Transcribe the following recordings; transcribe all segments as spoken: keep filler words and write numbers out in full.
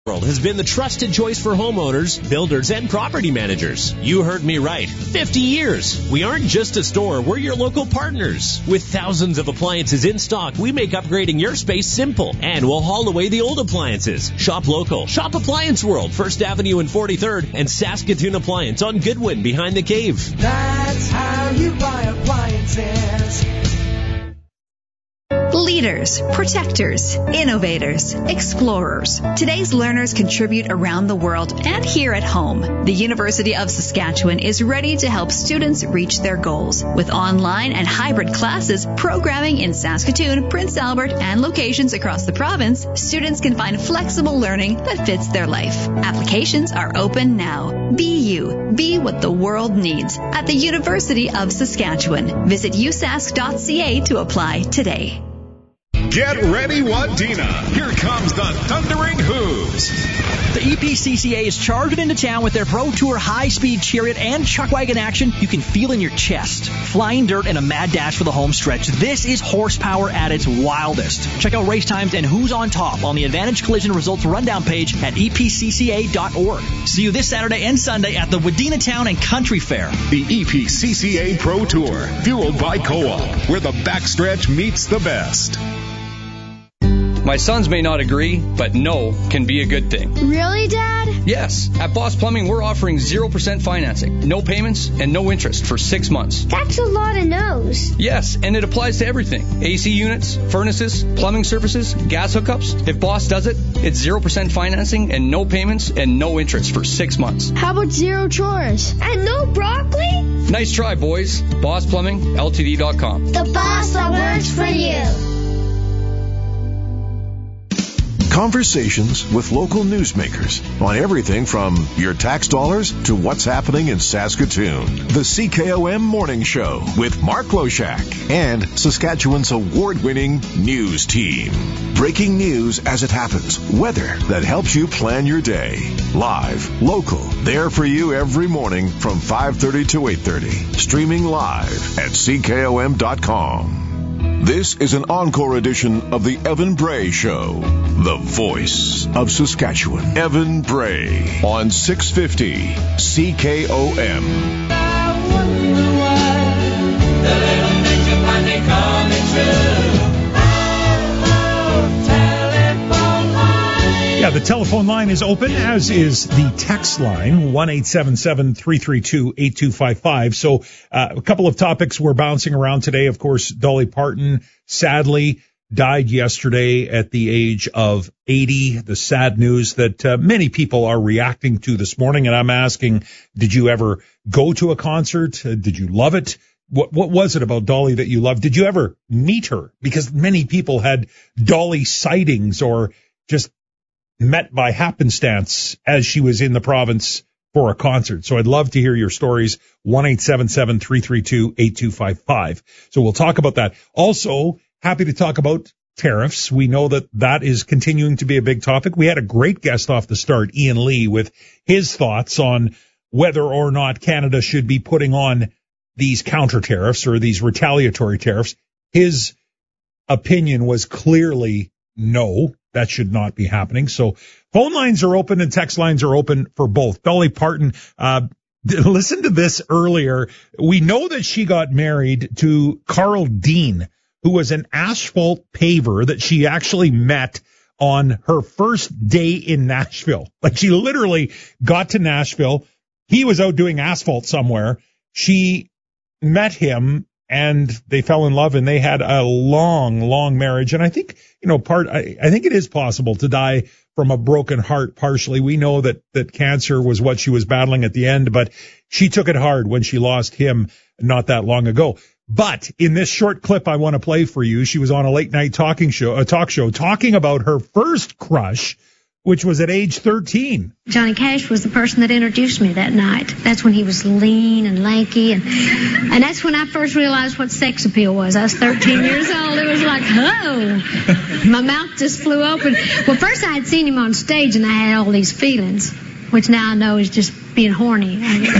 World has been the trusted choice for homeowners, builders, and property managers. You heard me right. fifty years. We aren't just a store, we're your local partners. With thousands of appliances in stock, we make upgrading your space simple, and we'll haul away the old appliances. Shop local. Shop Appliance World, First Avenue and forty-third, and Saskatoon Appliance on Goodwin behind the cave. That's how you buy appliances. Leaders, protectors, innovators, explorers. Today's learners contribute around the world and here at home. The University of Saskatchewan is ready to help students reach their goals. With online and hybrid classes, programming in Saskatoon, Prince Albert, and locations across the province, students can find flexible learning that fits their life. Applications are open now. Be you. Be what the world needs at the University of Saskatchewan. Visit u sask dot c a to apply today. Get ready, Wadena. Here comes the Thundering Hooves. The E P C C A is charging into town with their Pro Tour high-speed chariot and chuck wagon action you can feel in your chest. Flying dirt and a mad dash for the home stretch. This is horsepower at its wildest. Check out race times and who's on top on the Advantage Collision Results Rundown page at e p c c a dot org. See you this Saturday and Sunday at the Wadena Town and Country Fair. The E P C C A Pro Tour, fueled by Co-op, where the backstretch meets the best. My sons may not agree, but no can be a good thing. Really, Dad? Yes. At Boss Plumbing, we're offering zero percent financing, no payments, and no interest for six months. That's a lot of no's. Yes, and it applies to everything. A C units, furnaces, plumbing services, gas hookups. If Boss does it, it's zero percent financing and no payments and no interest for six months. How about zero chores? And no broccoli? Nice try, boys. Boss Plumbing L T D dot com. The boss that works for you. Conversations with local newsmakers on everything from your tax dollars to what's happening in Saskatoon. The C K O M Morning Show with Mark Loshak and Saskatchewan's award-winning news team. Breaking news as it happens. Weather that helps you plan your day. Live, local, there for you every morning from five thirty to eight thirty. Streaming live at c k o m dot com. This is an encore edition of the Evan Bray Show, the voice of Saskatchewan. Evan Bray on six fifty C K O M. I wonder why the little things you find me coming true. Oh, telephone line. Yeah, the telephone line is open, as is the text line, one eight seven seven, three three two, eight two five five. So uh, a couple of topics we're bouncing around today. Of course, Dolly Parton sadly died yesterday at the age of eighty. The sad news that uh, many people are reacting to this morning. And I'm asking, did you ever go to a concert? Uh, did you love it? What, what was it about Dolly that you loved? Did you ever meet her? Because many people had Dolly sightings or just met by happenstance as she was in the province for a concert. So I'd love to hear your stories. one eight seven seven, three three two, eight two five five. So we'll talk about that. Also, happy to talk about tariffs. We know that that is continuing to be a big topic. We had a great guest off the start, Ian Lee, with his thoughts on whether or not Canada should be putting on these counter tariffs or these retaliatory tariffs. His opinion was clearly no. That should not be happening. So phone lines are open and text lines are open for both. Dolly Parton, uh, listen to this earlier. We know that she got married to Carl Dean, who was an asphalt paver that she actually met on her first day in Nashville. Like, she literally got to Nashville. He was out doing asphalt somewhere. She met him and they fell in love, and they had a long, long marriage. And I think, you know, part, I, I think it is possible to die from a broken heart partially. We know that, that cancer was what she was battling at the end, but she took it hard when she lost him not that long ago. But in this short clip I want to play for you, she was on a late night talking show, a talk show, talking about her first crush, which was at age thirteen. Johnny Cash was the person that introduced me that night. That's when he was lean and lanky, and and that's when I first realized what sex appeal was. I was thirteen years old. It was like, oh, my mouth just flew open. Well, first I had seen him on stage, and I had all these feelings, which now I know is just being horny.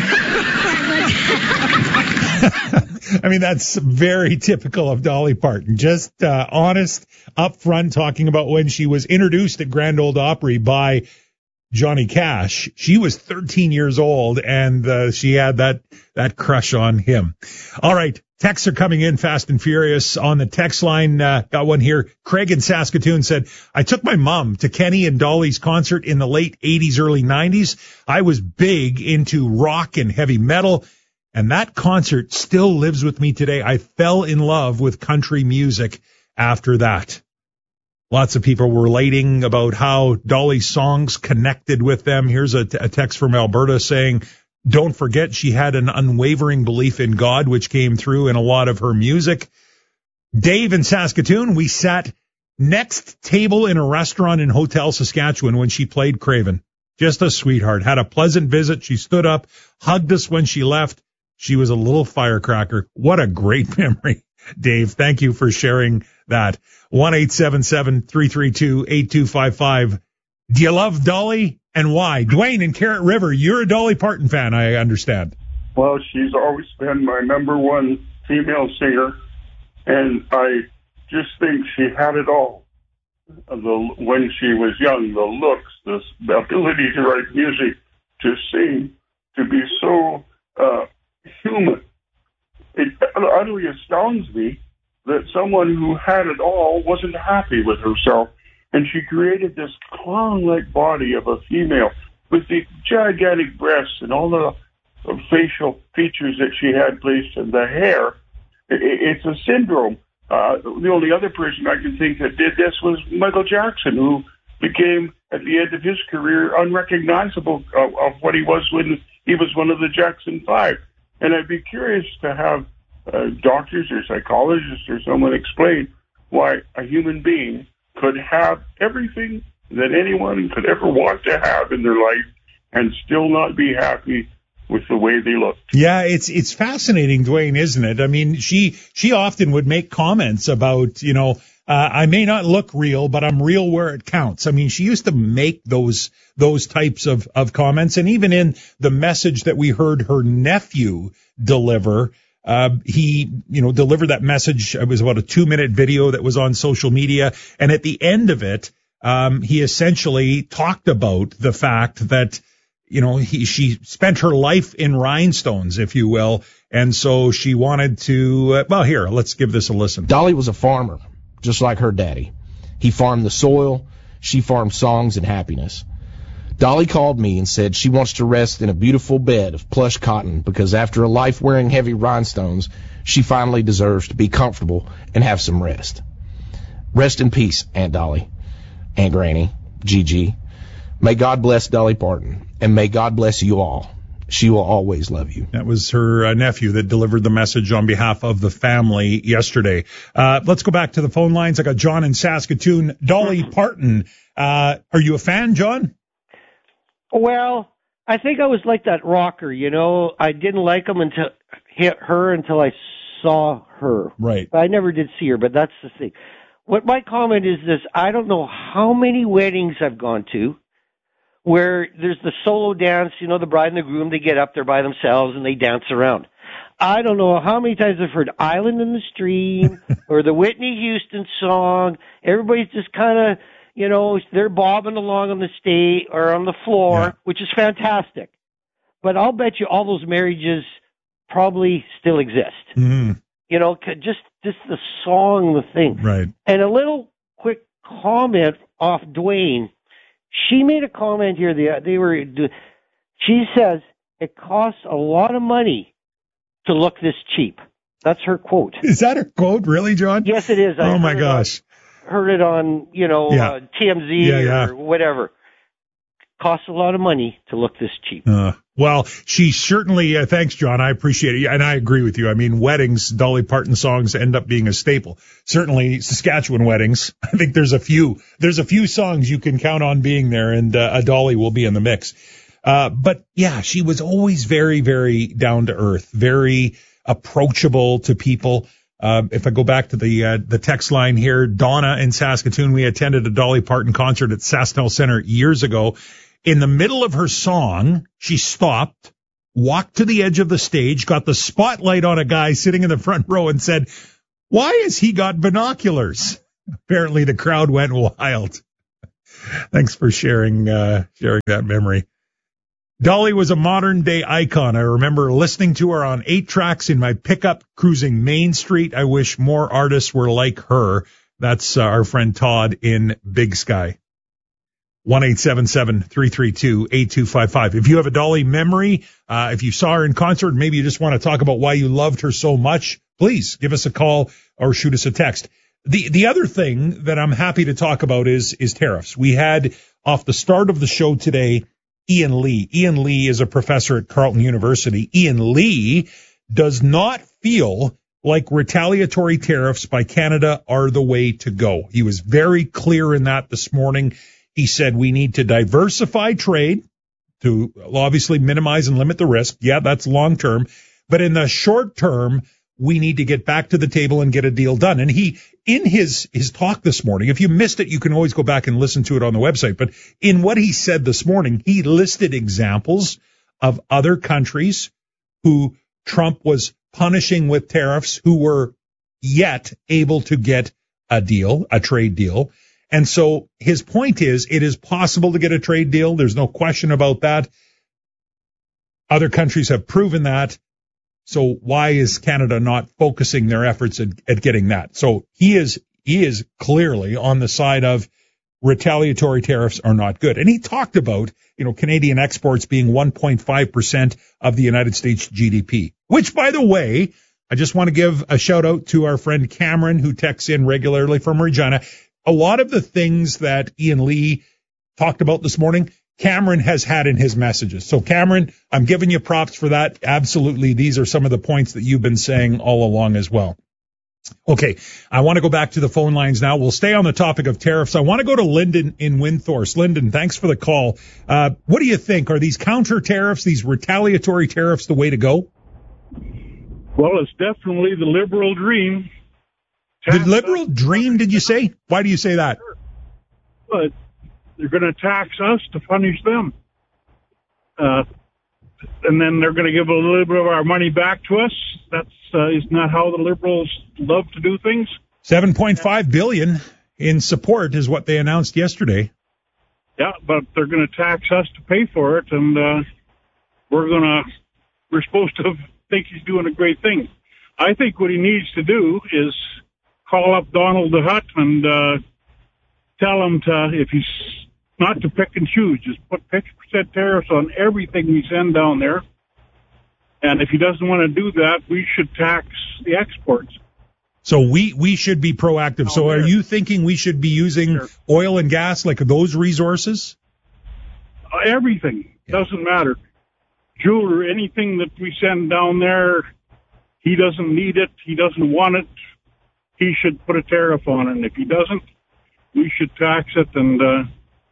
I mean, that's very typical of Dolly Parton. Just uh, honest, upfront, talking about when she was introduced at Grand Ole Opry by Johnny Cash. She was thirteen years old, and uh, she had that that crush on him. All right, texts are coming in fast and furious on the text line. Uh, got one here. Craig in Saskatoon said, I took my mom to Kenny and Dolly's concert in the late eighties, early nineties. I was big into rock and heavy metal, and that concert still lives with me today. I fell in love with country music after that. Lots of people were relating about how Dolly's songs connected with them. Here's a, t- a text from Alberta saying, don't forget she had an unwavering belief in God, which came through in a lot of her music. Dave in Saskatoon, we sat next table in a restaurant in Hotel Saskatchewan when she played Craven. Just a sweetheart. Had a pleasant visit. She stood up, hugged us when she left. She was a little firecracker. What a great memory. Dave, thank you for sharing that. one eight seven seven, three three two, eight two five five. Do you love Dolly, and why? Dwayne in Carrot River, you're a Dolly Parton fan, I understand. Well, she's always been my number one female singer, and I just think she had it all. The, when she was young, the looks, the, the ability to write music, to sing, to be so uh, human. It utterly astounds me that someone who had it all wasn't happy with herself. And she created this clown-like body of a female with the gigantic breasts and all the uh, facial features that she had placed in the hair. It, it's a syndrome. Uh, the only other person I can think that did this was Michael Jackson, who became, at the end of his career, unrecognizable of, of what he was when he was one of the Jackson Five. And I'd be curious to have uh, doctors or psychologists or someone explain why a human being could have everything that anyone could ever want to have in their life and still not be happy with the way they look. Yeah, it's it's fascinating, Dwayne, isn't it? I mean, she she often would make comments about, you know, uh, I may not look real, but I'm real where it counts. I mean, she used to make those those types of, of comments. And even in the message that we heard her nephew deliver, uh, he, you know, delivered that message. It was about a two minute video that was on social media. And at the end of it, um, he essentially talked about the fact that, you know, he, she spent her life in rhinestones, if you will. And so she wanted to, uh, well, here, let's give this a listen. Dolly was a farmer, just like her daddy. He farmed the soil. She farmed songs and happiness. Dolly called me and said she wants to rest in a beautiful bed of plush cotton because after a life wearing heavy rhinestones, she finally deserves to be comfortable and have some rest. Rest in peace, Aunt Dolly, Aunt Granny, Gigi. May God bless Dolly Parton, and may God bless you all. She will always love you. That was her uh, nephew that delivered the message on behalf of the family yesterday. Uh, let's go back to the phone lines. I got John in Saskatoon. Dolly Parton. Uh, are you a fan, John? Well, I think I was like that rocker, you know. I didn't like him until hit her until I saw her. Right. I never did see her, but that's the thing. What my comment is this: I don't know how many weddings I've gone to where there's the solo dance, you know, the bride and the groom, they get up there by themselves and they dance around. I don't know how many times I've heard Island in the Stream or the Whitney Houston song. Everybody's just kind of, you know, they're bobbing along on the stage or on the floor, yeah. which is fantastic. But I'll bet you all those marriages probably still exist. Mm-hmm. You know, just just the song, the thing. Right. And a little quick comment off Dwayne. She made a comment here. They, they were. She says it costs a lot of money to look this cheap. That's her quote. Is that her quote, really, John? Yes, it is. I oh my gosh! On, heard it on, you know, yeah. uh, T M Z yeah, or yeah. whatever. Costs a lot of money to look this cheap. Uh, well, she certainly, uh, thanks, John. I appreciate it. And I agree with you. I mean, weddings, Dolly Parton songs end up being a staple. Certainly Saskatchewan weddings. I think there's a few, there's a few songs you can count on being there, and uh, a Dolly will be in the mix. Uh, but yeah, she was always very, very down to earth, very approachable to people. Uh, if I go back to the uh, the text line here, Donna in Saskatoon, we attended a Dolly Parton concert at Sasnell Center years ago. In the middle of her song, she stopped, walked to the edge of the stage, got the spotlight on a guy sitting in the front row and said, "Why has he got binoculars?" Apparently the crowd went wild. Thanks for sharing uh, sharing that memory. Dolly was a modern-day icon. I remember listening to her on eight tracks in my pickup cruising Main Street. I wish more artists were like her. That's uh, our friend Todd in Big Sky. one eight seven seven, three three two, eight two five five. If you have a Dolly memory, uh, if you saw her in concert, maybe you just want to talk about why you loved her so much, please give us a call or shoot us a text. The the other thing that I'm happy to talk about is is tariffs. We had, off the start of the show today, Ian Lee. Ian Lee is a professor at Carleton University. Ian Lee does not feel like retaliatory tariffs by Canada are the way to go. He was very clear in that this morning. He said we need to diversify trade to obviously minimize and limit the risk. Yeah, that's long term. But in the short term, we need to get back to the table and get a deal done. And he, in his, his talk this morning, if you missed it, you can always go back and listen to it on the website. But in what he said this morning, he listed examples of other countries who Trump was punishing with tariffs who were yet able to get a deal, a trade deal. And so his point is, it is possible to get a trade deal. There's no question about that. Other countries have proven that. So why is Canada not focusing their efforts at, at getting that? So he is, he is clearly on the side of retaliatory tariffs are not good. And he talked about, you know, Canadian exports being one point five percent of the United States G D P, which, by the way, I just want to give a shout out to our friend Cameron, who texts in regularly from Regina. A lot of the things that Ian Lee talked about this morning, Cameron has had in his messages. So, Cameron, I'm giving you props for that. Absolutely. These are some of the points that you've been saying all along as well. Okay. I want to go back to the phone lines now. We'll stay on the topic of tariffs. I want to go to Lyndon in Windthorst. Lyndon, thanks for the call. Uh, what do you think? Are these counter tariffs, these retaliatory tariffs, the way to go? Well, it's definitely the liberal dream. The liberal dream, did you say? Why do you say that? But they're going to tax us to punish them. Uh, and then they're going to give a little bit of our money back to us. That's uh, is not how the liberals love to do things. seven point five billion dollars in support is what they announced yesterday. Yeah, but they're going to tax us to pay for it, and uh, we're going to, we're supposed to think he's doing a great thing. I think what he needs to do is call up Donald DeHutt and uh, tell him to, if he's not to pick and choose, just put fifty percent tariffs on everything we send down there. And if he doesn't want to do that, we should tax the exports. So we, we should be proactive. So are you thinking we should be using Sure. oil and gas, like those resources? Uh, everything. Doesn't matter. Jewelry, anything that we send down there, he doesn't need it, he doesn't want it, he should put a tariff on it. And if he doesn't, we should tax it and uh,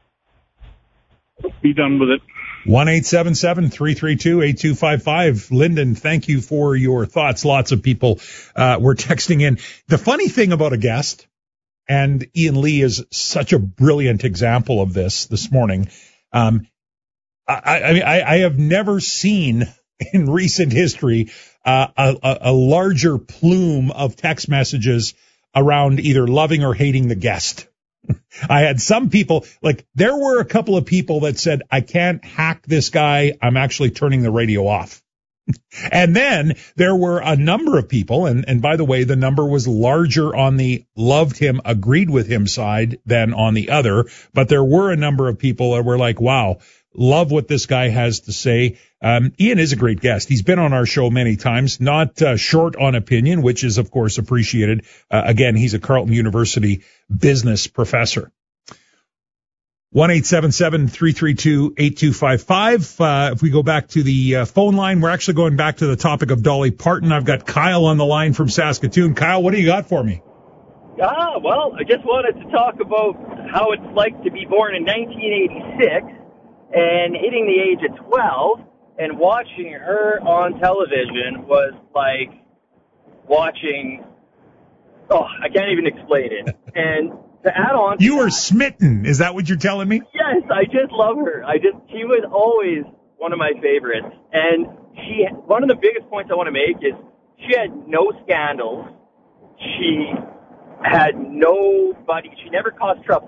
be done with it. one eight seven seven, three three two, eight two five five. Lyndon, thank you for your thoughts. Lots of people uh, were texting in. The funny thing about a guest, and Ian Lee is such a brilliant example of this this morning, um, I, I mean, I, I have never seen in recent history uh, a, a larger plume of text messages around either loving or hating the guest. I had some people, like, there were a couple of people that said, I can't hack this guy, I'm actually turning the radio off. And then there were a number of people, and, and by the way, the number was larger on the loved him, agreed with him side than on the other, but there were a number of people that were like, wow, love what this guy has to say. Um, Ian is a great guest. He's been on our show many times, not uh, short on opinion, which is, of course, appreciated. Uh, again, he's a Carleton University business professor. one eight seven seven, three three two, eight two five five. Uh, if we go back to the uh, phone line, we're actually going back to the topic of Dolly Parton. I've got Kyle on the line from Saskatoon. Kyle, what do you got for me? Ah, well, I just wanted to talk about how it's like to be born in nineteen eighty-six and hitting the age of twelve and watching her on television was like watching, oh, I can't even explain it. And to add on to You were that, smitten. Is that what you're telling me? yes, I just love her. I just, she was always one of my favorites. And she, one of the biggest points I want to make is she had no scandals. She had nobody, she never caused trouble.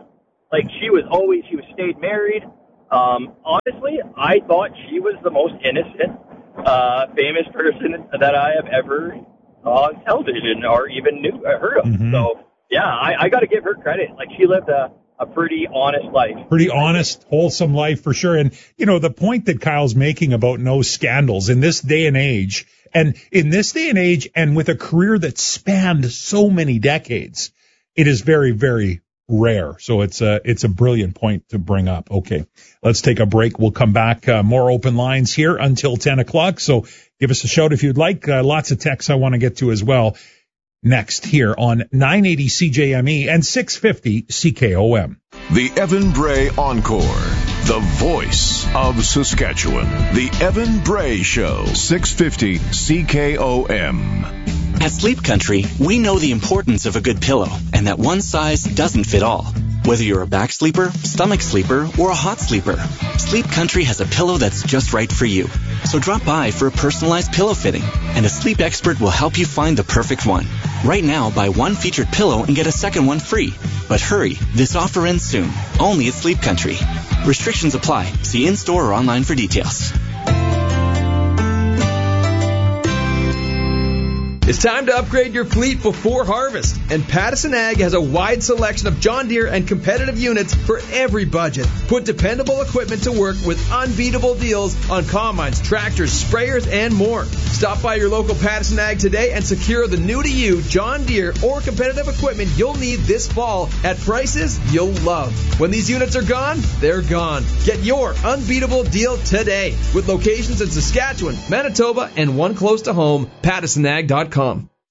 Like, she was always, she was stayed married. Um, honestly, I thought she was the most innocent, uh, famous person that I have ever on television or even knew, heard of. Mm-hmm. So, yeah, I, I got to give her credit. Like, she lived a, a pretty honest life. Pretty honest, wholesome life for sure. And, you know, the point that Kyle's making about no scandals in this day and age, and in this day and age, and with a career that spanned so many decades, it is very, very rare. So it's a, it's a brilliant point to bring up. Okay, let's take a break. We'll come back. Uh, more open lines here until ten o'clock. So give us a shout if you'd like. Uh, lots of texts I want to get to as well. Next here on nine eighty C J M E and six fifty C K O M. The Evan Bray Encore, the voice of Saskatchewan. The Evan Bray Show, six fifty C K O M. At Sleep Country, we know the importance of a good pillow and that one size doesn't fit all. Whether you're a back sleeper, stomach sleeper, or a hot sleeper, Sleep Country has a pillow that's just right for you. So drop by for a personalized pillow fitting, and a sleep expert will help you find the perfect one. Right now, buy one featured pillow and get a second one free. But hurry, this offer ends soon, only at Sleep Country. Restrictions apply. See in-store or online for details. It's time to upgrade your fleet before harvest, and Pattison Ag has a wide selection of John Deere and competitive units for every budget. Put dependable equipment to work with unbeatable deals on combines, tractors, sprayers, and more. Stop by your local Pattison Ag today and secure the new-to-you John Deere or competitive equipment you'll need this fall at prices you'll love. When these units are gone, they're gone. Get your unbeatable deal today with locations in Saskatchewan, Manitoba, and one close to home, Pattison Ag dot com.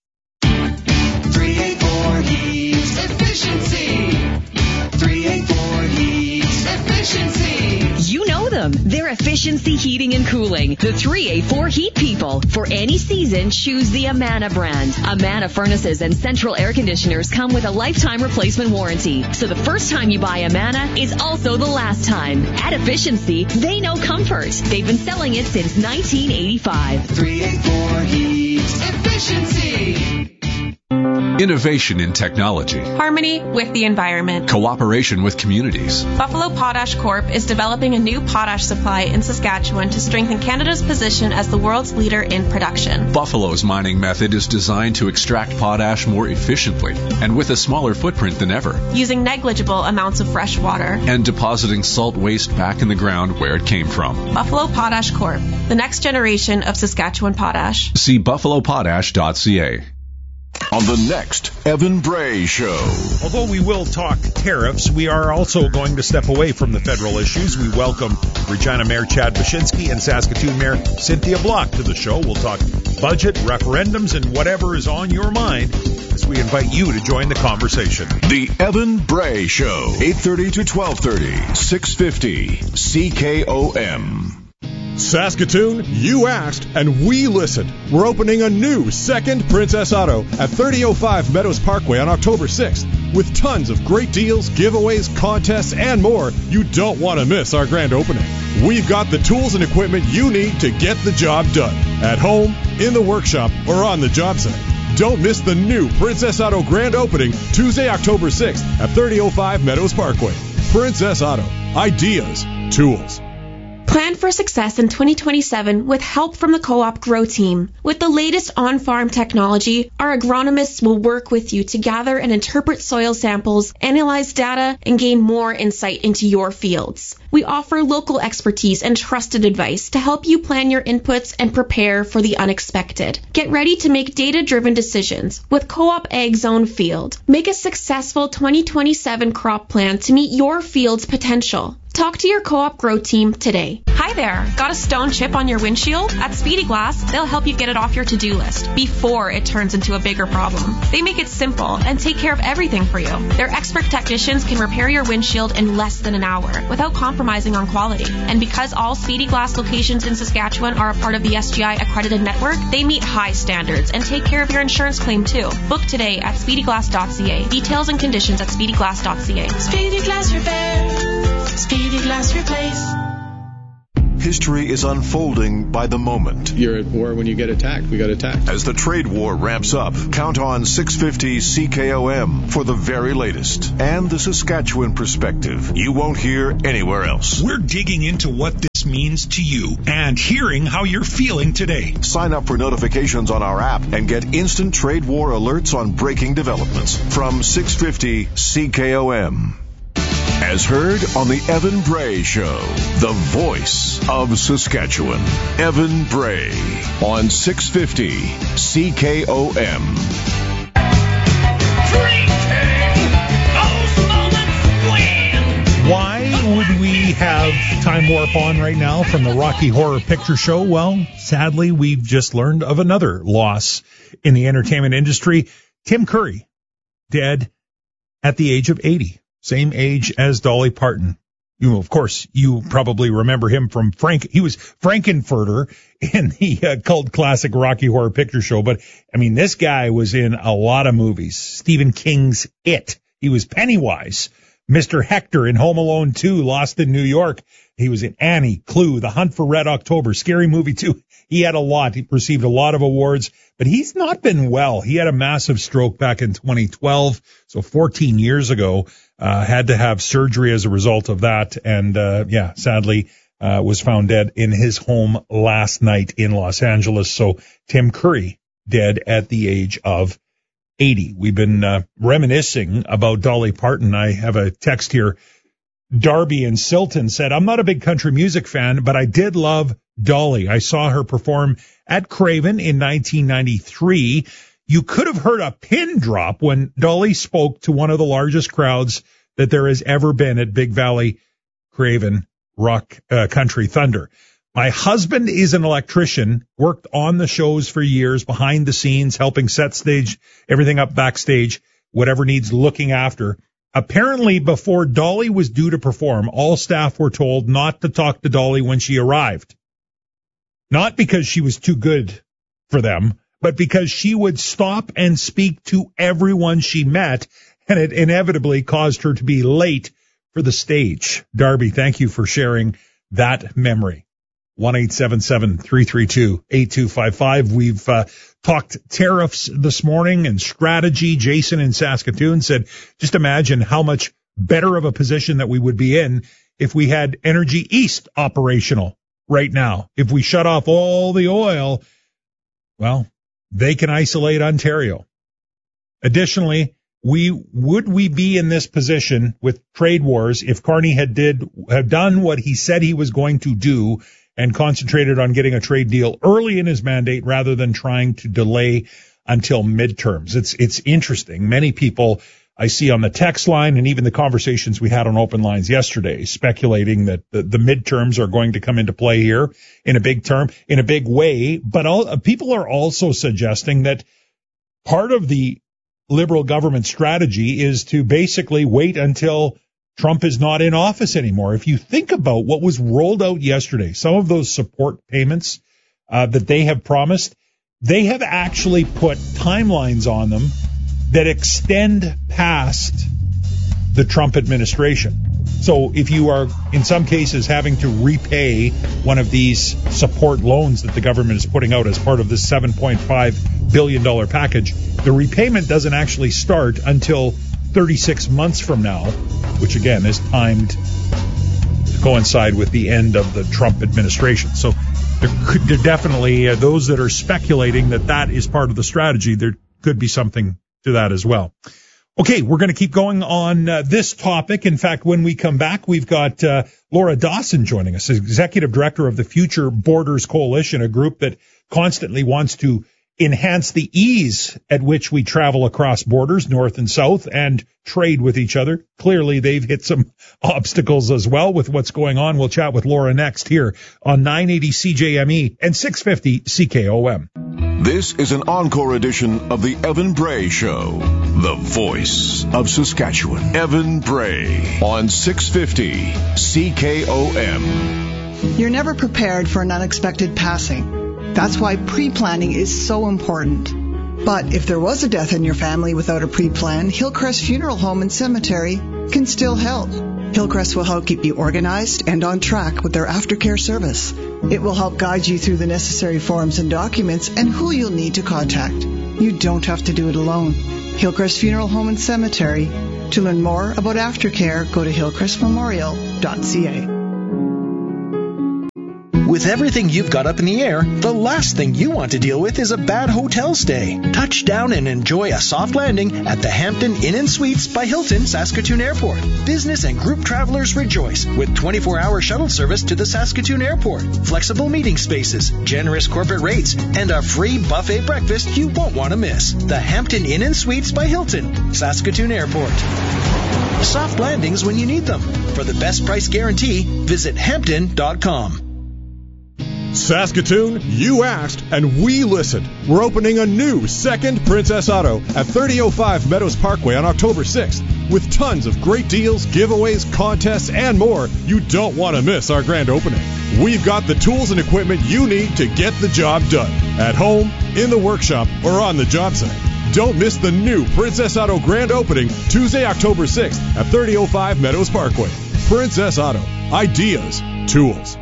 three eighty-four Heaps Efficiency. three eighty-four Heaps Efficiency. You know them. They're Efficiency Heating and Cooling. The three eighty-four Heat People. For any season, choose the Amana brand. Amana furnaces and central air conditioners come with a lifetime replacement warranty. So the first time you buy Amana is also the last time. At Efficiency, they know comfort. They've been selling it since nineteen eighty-five. three eighty-four Heaps Efficiency. Innovation in technology. Harmony with the environment. Cooperation with communities. Buffalo Potash Corp is developing a new potash supply in Saskatchewan to strengthen Canada's position as the world's leader in production. Buffalo's mining method is designed to extract potash more efficiently and with a smaller footprint than ever. Using negligible amounts of fresh water. And depositing salt waste back in the ground where it came from. Buffalo Potash Corp, the next generation of Saskatchewan potash. See buffalo potash dot c a. On the next Evan Bray Show. Although we will talk tariffs, we are also going to step away from the federal issues. We welcome Regina Mayor Chad Wyszynski and Saskatoon Mayor Cynthia Block to the show. We'll talk budget, referendums, and whatever is on your mind as we invite you to join the conversation. The Evan Bray Show, eight thirty to twelve thirty, six fifty C K O M. Saskatoon, you asked, and we listened. We're opening a new second Princess Auto at thirty oh five Meadows Parkway on October sixth. With tons of great deals, giveaways, contests, and more, you don't want to miss our grand opening. We've got the tools and equipment you need to get the job done. At home, in the workshop, or on the job site. Don't miss the new Princess Auto grand opening Tuesday, October sixth at thirty oh five Meadows Parkway. Princess Auto. Ideas. Tools. Plan for success in twenty twenty-seven with help from the Co-op Grow Team. With the latest on-farm technology, our agronomists will work with you to gather and interpret soil samples, analyze data, and gain more insight into your fields. We offer local expertise and trusted advice to help you plan your inputs and prepare for the unexpected. Get ready to make data-driven decisions with Co-op Ag Zone Field. Make a successful twenty twenty-seven crop plan to meet your field's potential. Talk to your Co-op Grow Team today. Hi there. Got a stone chip on your windshield? At Speedy Glass, they'll help you get it off your to-do list before it turns into a bigger problem. They make it simple and take care of everything for you. Their expert technicians can repair your windshield in less than an hour without compromising on quality. And because all Speedy Glass locations in Saskatchewan are a part of the S G I accredited network, they meet high standards and take care of your insurance claim too. Book today at speedy glass dot c a. Details and conditions at speedy glass dot c a. Speedy Glass Repair. Speedy Glass Replace. history is unfolding by the moment. You're at war when you get attacked. We got attacked. As the trade war ramps up, count on six fifty C K O M for the very latest and the Saskatchewan perspective you won't hear anywhere else. We're digging into what this means to you and hearing how you're feeling today. Sign up for notifications on our app and get instant trade war alerts on breaking developments from six fifty C K O M. As heard on the Evan Bray Show, the voice of Saskatchewan. Evan Bray on six fifty C K O M. Why would we have Time Warp on right now from the Rocky Horror Picture Show? Well, sadly, we've just learned of another loss in the entertainment industry. Tim Curry, dead at the age of eighty. Same age as Dolly Parton. You, of course, you probably remember him from Frank. He was Frankenfurter in the uh, cult classic Rocky Horror Picture Show. But, I mean, this guy was in a lot of movies. Stephen King's It. He was Pennywise. Mister Hector in Home Alone two, Lost in New York. He was in Annie, Clue, The Hunt for Red October, Scary Movie two. He had a lot. He received a lot of awards, but he's not been well. He had a massive stroke back in twenty twelve, so fourteen years ago. Uh, had to have surgery as a result of that. And, uh, yeah, sadly, uh, was found dead in his home last night in Los Angeles. So Tim Curry, dead at the age of eighty. We've been, uh, reminiscing about Dolly Parton. I have a text here. Darby in Silton said, I'm not a big country music fan, but I did love Dolly. I saw her perform at Craven in nineteen ninety-three. You could have heard a pin drop when Dolly spoke to one of the largest crowds that there has ever been at Big Valley Craven Rock uh, Country Thunder. My husband is an electrician, worked on the shows for years, behind the scenes, helping set stage, everything up backstage, whatever needs looking after. Apparently, before Dolly was due to perform, all staff were told not to talk to Dolly when she arrived. Not because she was too good for them, but because she would stop and speak to everyone she met, and it inevitably caused her to be late for the stage. Darby, thank you for sharing that memory. one eight seven seven, three three two, eight two five five. We've uh, talked tariffs this morning and strategy. Jason in Saskatoon said, just imagine how much better of a position that we would be in if we had Energy East operational right now. If we shut off all the oil, well, they can isolate Ontario. Additionally, we would we be in this position with trade wars if Carney had did have done what he said he was going to do and concentrated on getting a trade deal early in his mandate rather than trying to delay until midterms. It's it's interesting. Many people I see on the text line and even the conversations we had on open lines yesterday speculating that the, the midterms are going to come into play here in a big term, in a big way. But all, people are also suggesting that part of the Liberal government strategy is to basically wait until Trump is not in office anymore. If you think about what was rolled out yesterday, some of those support payments uh, that they have promised, they have actually put timelines on them that extend past the Trump administration. So if you are, in some cases, having to repay one of these support loans that the government is putting out as part of this seven point five billion dollars package, the repayment doesn't actually start until thirty-six months from now, which again is timed to coincide with the end of the Trump administration. So there could there definitely, uh, those that are speculating that that is part of the strategy, there could be something to that as well. Okay, we're going to keep going on uh, this topic. In fact, when we come back, we've got uh, Laura Dawson joining us, Executive Director of the Future Borders Coalition, a group that constantly wants to enhance the ease at which we travel across borders, north and south, and trade with each other. Clearly, they've hit some obstacles as well with what's going on. We'll chat with Laura next here on nine eighty C J M E and six fifty C K O M. This is an encore edition of the Evan Bray Show, the voice of Saskatchewan. Evan Bray on six fifty C K O M. You're never prepared for an unexpected passing. That's why pre-planning is so important. But if there was a death in your family without a pre-plan, Hillcrest Funeral Home and Cemetery can still help. Hillcrest will help keep you organized and on track with their aftercare service. It will help guide you through the necessary forms and documents and who you'll need to contact. You don't have to do it alone. Hillcrest Funeral Home and Cemetery. To learn more about aftercare, go to hillcrest memorial dot c a. With everything you've got up in the air, the last thing you want to deal with is a bad hotel stay. Touch down and enjoy a soft landing at the Hampton Inn and Suites by Hilton Saskatoon Airport. Business and group travelers rejoice with twenty-four hour shuttle service to the Saskatoon Airport, flexible meeting spaces, generous corporate rates, and a free buffet breakfast you won't want to miss. The Hampton Inn and Suites by Hilton, Saskatoon Airport. Soft landings when you need them. For the best price guarantee, visit hampton dot com. Saskatoon, you asked, and we listened. We're opening a new second Princess Auto at thirty oh five Meadows Parkway on October sixth with tons of great deals, giveaways, contests, and more. You don't want to miss our grand opening. We've got the tools and equipment you need to get the job done at home, in the workshop, or on the job site. Don't miss the new Princess Auto grand opening Tuesday, October sixth at thirty oh five Meadows Parkway. Princess Auto. Ideas. Tools.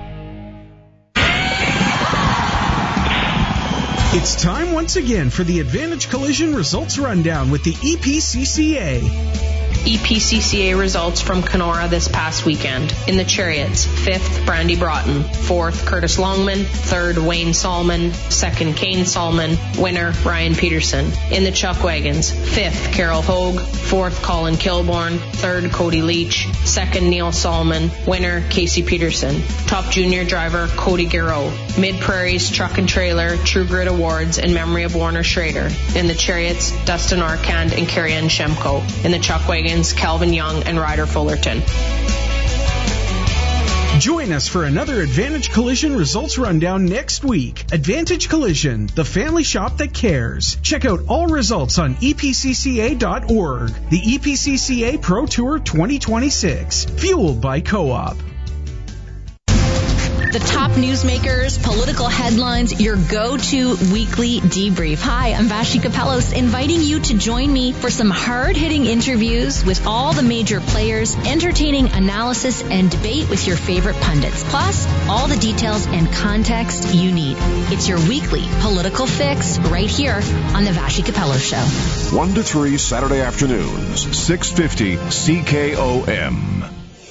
It's time once again for the Advantage Collision Results Rundown with the E P C C A. E P C C A results from Kenora this past weekend. In the Chariots, fifth, Brandy Broughton. Fourth, Curtis Longman. Third, Wayne Solomon. Second, Kane Solomon. Winner, Ryan Peterson. In the Chuck Wagons, fifth, Carol Hogue. Fourth, Colin Kilborn. Third, Cody Leach. Second, Neil Solomon. Winner, Casey Peterson. Top junior driver, Cody Garreau. Mid-Prairie's Truck and Trailer True Grit Awards in memory of Warner Schrader. In the Chariots, Dustin Arcand and Carrie-Ann Shemko. In the Chuck Wagons, Calvin Young and Ryder Fullerton. Join us for another Advantage Collision Results Rundown next week. Advantage Collision, the family shop that cares. Check out all results on E P C C A dot org. The E P C C A Pro Tour twenty twenty-six, fueled by Co-op. The top newsmakers, political headlines, your go-to weekly debrief. Hi, I'm Vashi Kapelos, inviting you to join me for some hard-hitting interviews with all the major players, entertaining analysis and debate with your favorite pundits, plus all the details and context you need. It's your weekly political fix right here on the Vashi Kapelos Show. one to three Saturday afternoons, six fifty C K O M.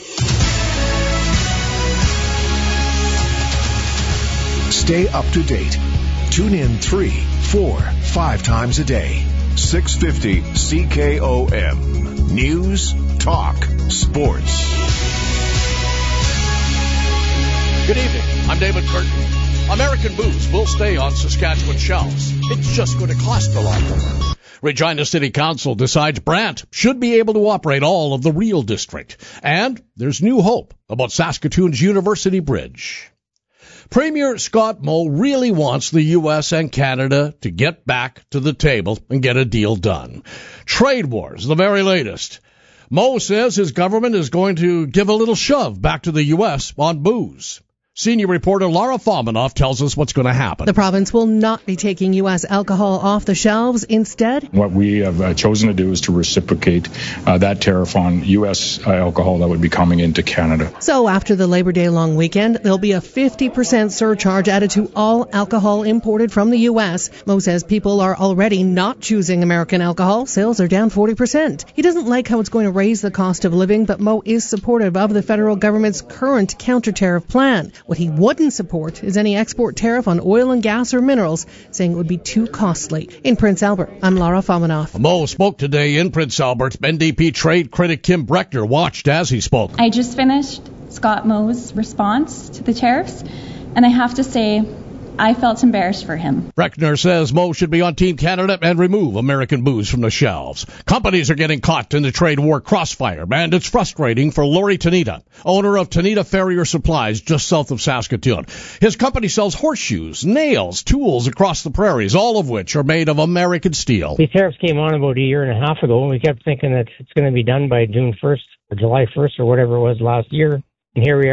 Stay up to date. Tune in three, four, five times a day. six fifty C K O M. News, talk, sports. Good evening. I'm David Curtin. American booze will stay on Saskatchewan shelves. It's just going to cost a lot more. Regina City Council decides Brant should be able to operate all of the Real District. And there's new hope about Saskatoon's University Bridge. Premier Scott Moe really wants the U S and Canada to get back to the table and get a deal done. Trade wars, the very latest. Moe says his government is going to give a little shove back to the U S on booze. Senior reporter Laura Fominoff tells us what's going to happen. The province will not be taking U S alcohol off the shelves. Instead, what we have uh, chosen to do is to reciprocate uh, that tariff on U S uh, alcohol that would be coming into Canada. So after the Labor Day long weekend, there'll be a fifty percent surcharge added to all alcohol imported from the U S. Moe says people are already not choosing American alcohol. Sales are down forty percent. He doesn't like how it's going to raise the cost of living, but Moe is supportive of the federal government's current counter-tariff plan. What he wouldn't support is any export tariff on oil and gas or minerals, saying it would be too costly. In Prince Albert, I'm Laura Fominoff. Moe spoke today in Prince Albert. N D P trade critic Kim Breckner watched as he spoke. I just finished Scott Moe's response to the tariffs, and I have to say, I felt embarrassed for him. Breckner says Moe should be on Team Canada and remove American booze from the shelves. Companies are getting caught in the trade war crossfire, and it's frustrating for Laurie Tanita, owner of Tanita Farrier Supplies just south of Saskatoon. His company sells horseshoes, nails, tools across the prairies, all of which are made of American steel. The tariffs came on about a year and a half ago, and we kept thinking that it's going to be done by June first or July first or whatever it was last year. And here we are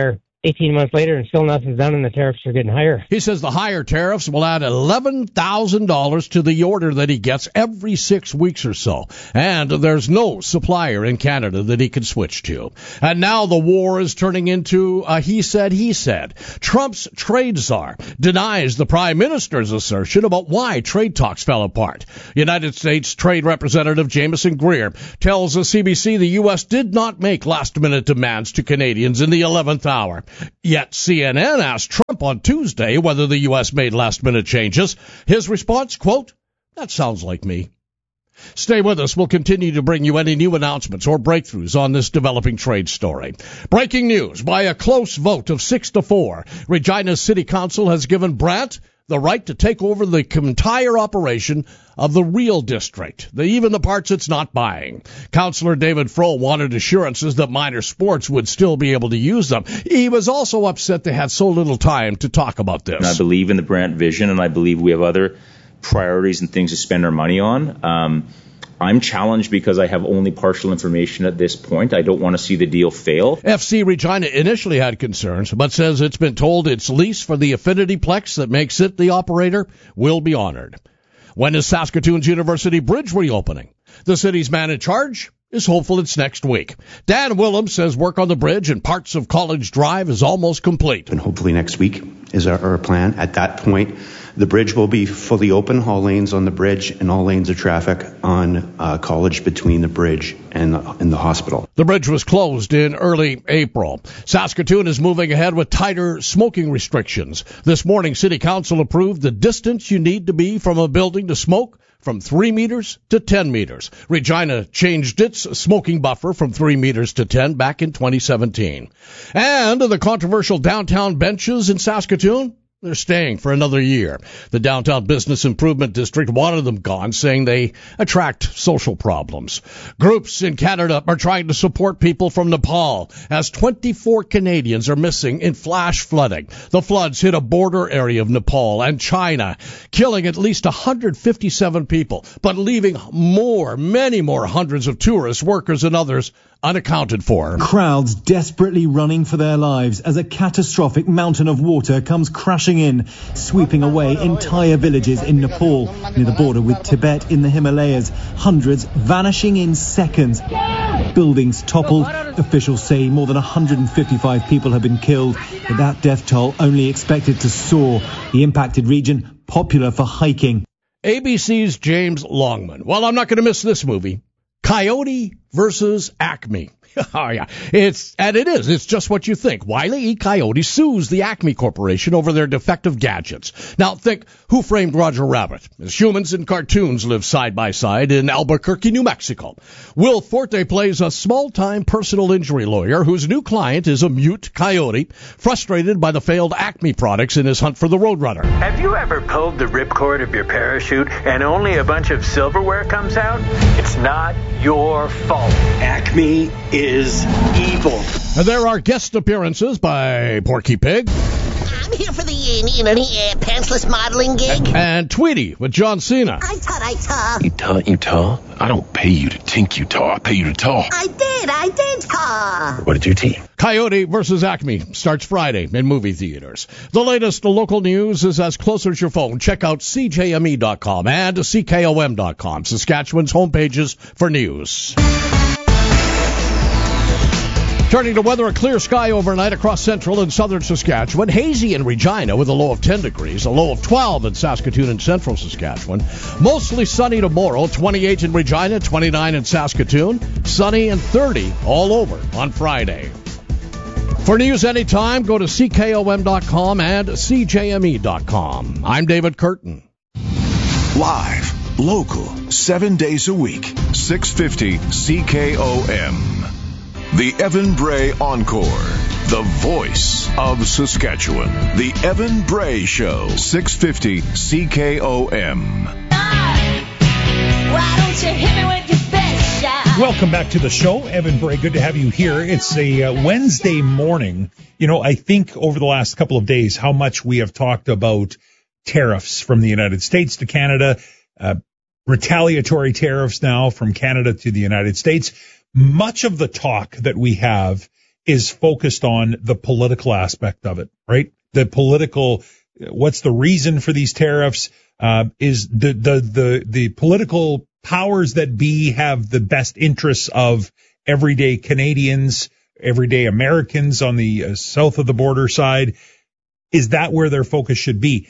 eighteen months later, and still nothing's done, and the tariffs are getting higher. He says the higher tariffs will add eleven thousand dollars to the order that he gets every six weeks or so. And there's no supplier in Canada that he can switch to. And now the war is turning into a he said, he said. Trump's trade czar denies the prime minister's assertion about why trade talks fell apart. United States Trade Representative Jameson Greer tells the C B C the U S did not make last-minute demands to Canadians in the eleventh hour. Yet C N N asked Trump on Tuesday whether the U S made last-minute changes. His response, quote, "That sounds like me." Stay with us. We'll continue to bring you any new announcements or breakthroughs on this developing trade story. Breaking news. By a close vote of six to four, Regina City Council has given Brant the right to take over the entire operation of the Real District, the, even the parts it's not buying. Councillor David Froh wanted assurances that minor sports would still be able to use them. He was also upset they had so little time to talk about this. I believe in the Brant vision, and I believe we have other priorities and things to spend our money on. Um, I'm challenged because I have only partial information at this point. I don't want to see the deal fail. F C Regina initially had concerns, but says it's been told its lease for the Affinity Plex that makes it the operator will be honored. When is Saskatoon's University Bridge reopening? The city's man in charge is hopeful it's next week. Dan Willem says work on the bridge and parts of College Drive is almost complete. And hopefully next week is our, our plan. At that point, the bridge will be fully open, all lanes on the bridge and all lanes of traffic on uh, College between the bridge and the, and the hospital. The bridge was closed in early April. Saskatoon is moving ahead with tighter smoking restrictions. This morning, City Council approved the distance you need to be from a building to smoke from three meters to ten meters. Regina changed its smoking buffer from three meters to ten back in twenty seventeen. And the controversial downtown benches in Saskatoon, they're staying for another year. The Downtown Business Improvement District wanted them gone, saying they attract social problems. Groups in Canada are trying to support people from Nepal as twenty-four Canadians are missing in flash flooding. The floods hit a border area of Nepal and China, killing at least one hundred fifty-seven people, but leaving more, many more hundreds of tourists, workers, and others unaccounted for. Crowds desperately running for their lives as a catastrophic mountain of water comes crashing in, sweeping away entire villages in Nepal, near the border with Tibet in the Himalayas. Hundreds vanishing in seconds. Buildings toppled. Officials say more than one hundred fifty-five people have been killed, but that death toll only expected to soar. The impacted region, popular for hiking. A B C's James Longman. Well, I'm not going to miss this movie. Coyote versus Acme. Oh, yeah. It's, and it is. It's just what you think. Wile E. Coyote sues the Acme Corporation over their defective gadgets. Now, think, Who Framed Roger Rabbit? As humans and cartoons live side by side in Albuquerque, New Mexico. Will Forte plays a small-time personal injury lawyer whose new client is a mute coyote, frustrated by the failed Acme products in his hunt for the Roadrunner. Have you ever pulled the ripcord of your parachute and only a bunch of silverware comes out? It's not your fault. Acme is is evil. And there are guest appearances by Porky Pig. I'm here for the, you know, the uh, pantsless modeling gig. And Tweety with John Cena. I taught, I taught. You taught, you taught? I don't pay you to think you taught. I pay you to talk. I did, I did taught. What did you teach? Coyote versus Acme starts Friday in movie theaters. The latest local news is as close as your phone. Check out C J M E dot com and C K O M dot com, Saskatchewan's homepages for news. Turning to weather, a clear sky overnight across central and southern Saskatchewan. Hazy in Regina with a low of ten degrees, a low of twelve in Saskatoon and central Saskatchewan. Mostly sunny tomorrow, twenty-eight in Regina, twenty-nine in Saskatoon. Sunny and thirty all over on Friday. For news anytime, go to C K O M dot com and C J M E dot com. I'm David Curtin. Live, local, seven days a week, six fifty C K O M. The Evan Bray Encore, the voice of Saskatchewan. The Evan Bray Show, six fifty C K O M. Why don't you hit me with your best shot? Welcome back to the show. Evan Bray, good to have you here. It's a uh, Wednesday morning. You know, I think over the last couple of days, how much we have talked about tariffs from the United States to Canada, uh, retaliatory tariffs now from Canada to the United States. Much of the talk that we have is focused on the political aspect of it, right? The political, what's the reason for these tariffs? Uh, is the, the, the, the political powers that be have the best interests of everyday Canadians, everyday Americans on the uh, south of the border side? Is that where their focus should be?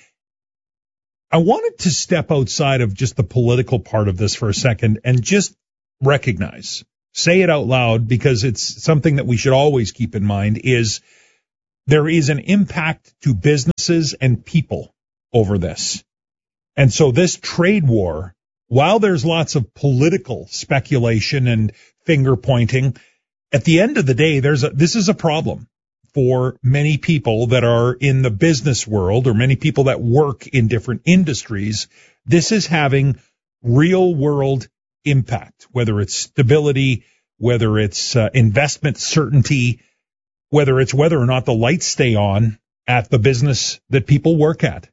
I wanted to step outside of just the political part of this for a second and just recognize, say it out loud, because it's something that we should always keep in mind, is there is an impact to businesses and people over this. And so this trade war, while there's lots of political speculation and finger pointing, at the end of the day, there's a, this is a problem for many people that are in the business world or many people that work in different industries. This is having real world impact, whether it's stability, whether it's uh, investment certainty, whether it's whether or not the lights stay on at the business that people work at.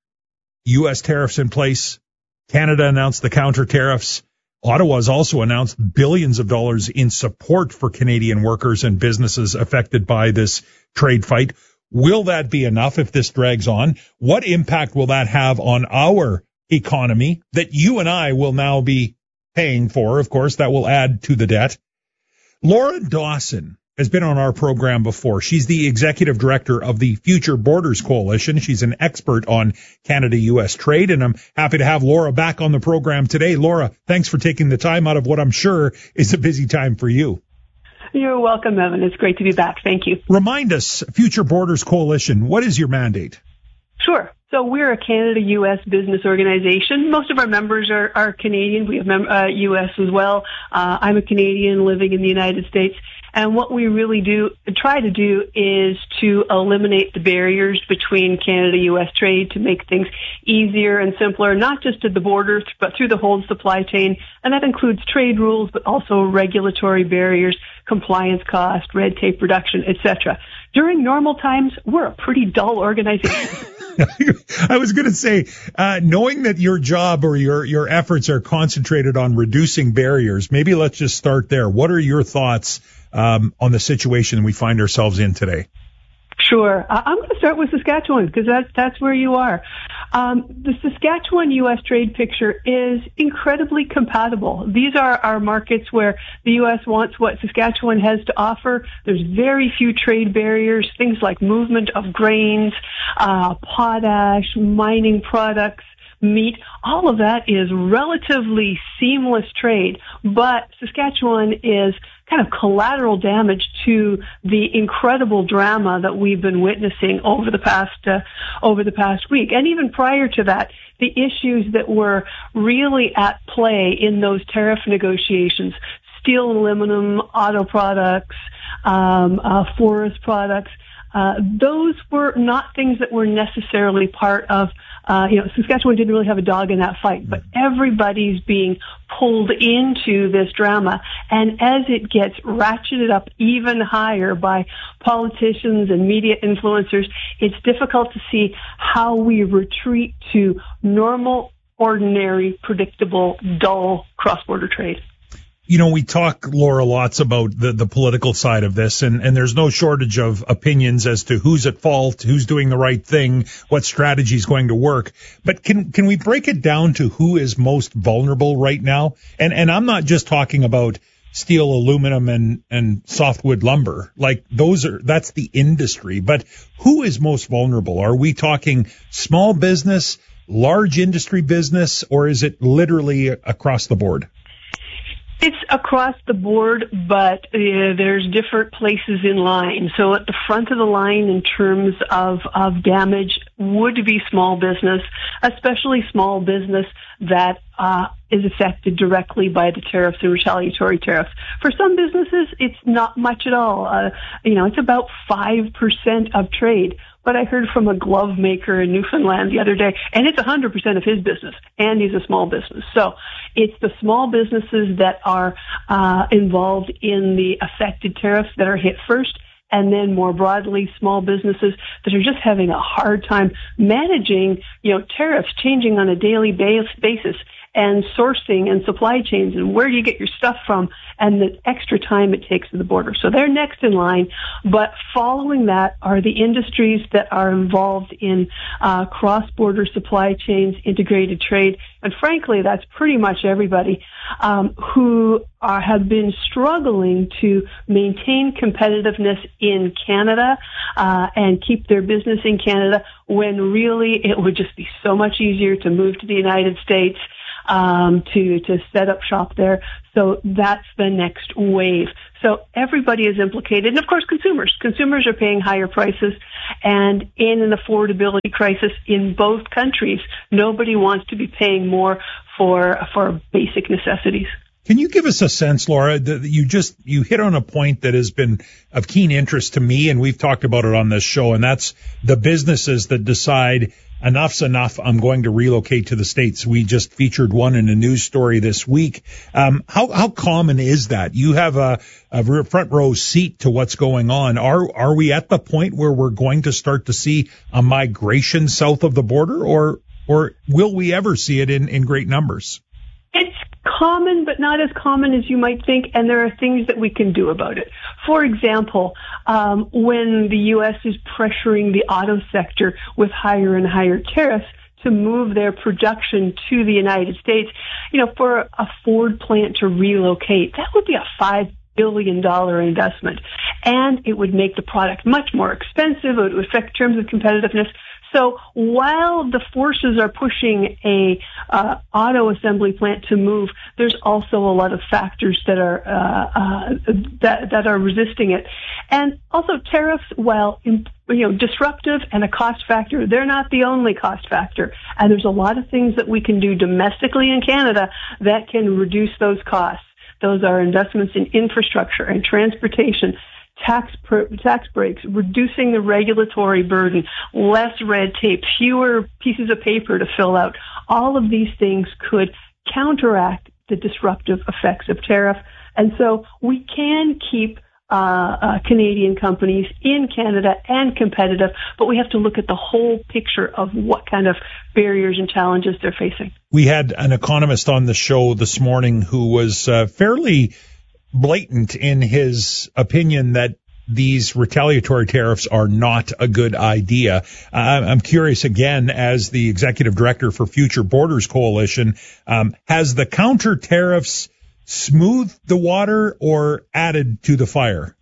U S tariffs in place. Canada announced the counter tariffs. Ottawa's also announced billions of dollars in support for Canadian workers and businesses affected by this trade fight. Will that be enough if this drags on? What impact will that have on our economy that you and I will now be paying for? Of course, that will add to the debt. Laura Dawson has been on our program before. She's the executive director of the Future Borders Coalition. She's an expert on Canada-U S trade, and I'm happy to have Laura back on the program today. Laura, thanks for taking the time out of what I'm sure is a busy time for you. You're welcome, Evan. It's great to be back. Thank you. Remind us, Future Borders Coalition, what is your mandate? Sure. So we're a Canada-U S business organization. Most of our members are, are Canadian. We have mem- uh, U S as well. Uh, I'm a Canadian living in the United States. And what we really do, try to do is to eliminate the barriers between Canada-U S trade to make things easier and simpler, not just at the border, but through the whole supply chain. And that includes trade rules, but also regulatory barriers, compliance cost, red tape reduction, et cetera. During normal times, we're a pretty dull organization. I was going to say, uh, knowing that your job or your, your efforts are concentrated on reducing barriers, maybe let's just start there. What are your thoughts um, on the situation we find ourselves in today? Sure. I'm going to start with Saskatchewan because that's, that's where you are. Um, the Saskatchewan-U S trade picture is incredibly compatible. These are our markets where the U S wants what Saskatchewan has to offer. There's very few trade barriers, things like movement of grains, uh, potash, mining products, meat. All of that is relatively seamless trade, but Saskatchewan is kind of collateral damage to the incredible drama that we've been witnessing over the past uh, over the past week, and even prior to that, the issues that were really at play in those tariff negotiations: steel, aluminum, auto products, um, uh, forest products. Uh, those were not things that were necessarily part of, uh, you know, Saskatchewan didn't really have a dog in that fight, but everybody's being pulled into this drama. And as it gets ratcheted up even higher by politicians and media influencers, it's difficult to see how we retreat to normal, ordinary, predictable, dull cross-border trade. You know, we talk, Laura, lots about the, the political side of this, and, and there's no shortage of opinions as to who's at fault, who's doing the right thing, what strategy is going to work. But can can we break it down to who is most vulnerable right now? And and I'm not just talking about steel, aluminum, and, and softwood lumber. Like, those are, that's the industry. But who is most vulnerable? Are we talking small business, large industry business, or is it literally across the board? It's across the board, but uh, there's different places in line. So at the front of the line in terms of, of damage would be small business, especially small business that uh, is affected directly by the tariffs and retaliatory tariffs. For some businesses, it's not much at all. Uh, you know, it's about five percent of trade. But I heard from a glove maker in Newfoundland the other day, and it's one hundred percent of his business, and he's a small business. So it's the small businesses that are uh, involved in the affected tariffs that are hit first, and then more broadly, small businesses that are just having a hard time managing, you know, tariffs changing on a daily basis, and sourcing and supply chains and where do you get your stuff from, and the extra time it takes to the border. So they're next in line. But following that are the industries that are involved in uh, cross-border supply chains, integrated trade, and frankly, that's pretty much everybody um, who are, have been struggling to maintain competitiveness in Canada uh, and keep their business in Canada, when really it would just be so much easier to move to the United States, um, to, to set up shop there. So that's the next wave. So everybody is implicated. And of course, consumers. Consumers are paying higher prices. And in an affordability crisis in both countries, nobody wants to be paying more for, for basic necessities. Can you give us a sense, Laura, that you just, you hit on a point that has been of keen interest to me, and we've talked about it on this show, and that's the businesses that decide enough's enough, I'm going to relocate to the States. We just featured one in a news story this week. Um, how, how common is that? You have a, a front row seat to what's going on. Are, are we at the point where we're going to start to see a migration south of the border, or, or will we ever see it in, in great numbers? It's common, but not as common as you might think, and there are things that we can do about it. For example, um, when the U S is pressuring the auto sector with higher and higher tariffs to move their production to the United States, you know, for a Ford plant to relocate, that would be a five billion dollars investment, and it would make the product much more expensive. It would affect terms of competitiveness. So while the forces are pushing a uh, auto assembly plant to move, there's also a lot of factors that are uh, uh, that that are resisting it. And also tariffs, while you know disruptive and a cost factor, they're not the only cost factor. And there's a lot of things that we can do domestically in Canada that can reduce those costs. Those are investments in infrastructure and transportation, tax pr- tax breaks, reducing the regulatory burden, less red tape, fewer pieces of paper to fill out. All of these things could counteract the disruptive effects of tariff. And so we can keep uh, uh, Canadian companies in Canada and competitive, but we have to look at the whole picture of what kind of barriers and challenges they're facing. We had an economist on the show this morning who was uh, fairly blatant in his opinion that these retaliatory tariffs are not a good idea. Uh, I'm curious, again, as the executive director for Future Borders Coalition, um, has the counter tariffs smoothed the water or added to the fire?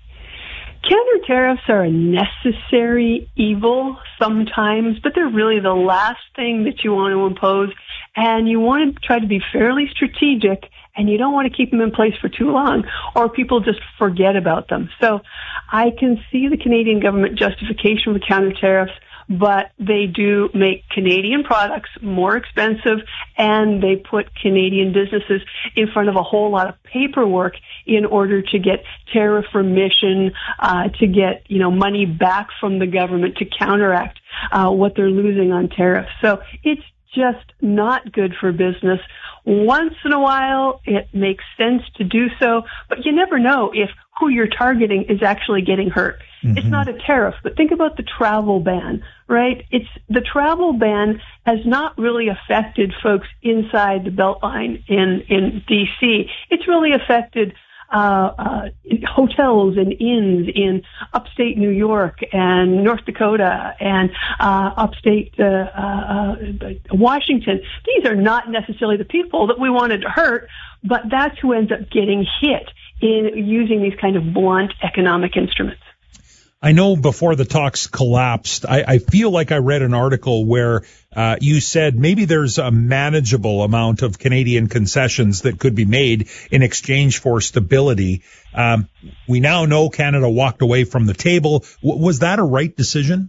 Counter tariffs are a necessary evil sometimes, but they're really the last thing that you want to impose, and you want to try to be fairly strategic, and you don't want to keep them in place for too long, or people just forget about them. So I can see the Canadian government justification for counter tariffs, but they do make Canadian products more expensive, and they put Canadian businesses in front of a whole lot of paperwork in order to get tariff remission, uh, to get, you know, money back from the government to counteract uh, what they're losing on tariffs. So it's just not good for business. Once in a while, it makes sense to do so, but you never know if who you're targeting is actually getting hurt. Mm-hmm. It's not a tariff, but think about the travel ban, right? It's the travel ban has not really affected folks inside the Beltline in, in D C. It's really affected Uh, uh, hotels and inns in upstate New York and North Dakota and uh, upstate uh, uh, Washington. These are not necessarily the people that we wanted to hurt, but that's who ends up getting hit in using these kind of blunt economic instruments. I know before the talks collapsed, I, I feel like I read an article where uh, you said maybe there's a manageable amount of Canadian concessions that could be made in exchange for stability. Um, we now know Canada walked away from the table. W- was that a right decision?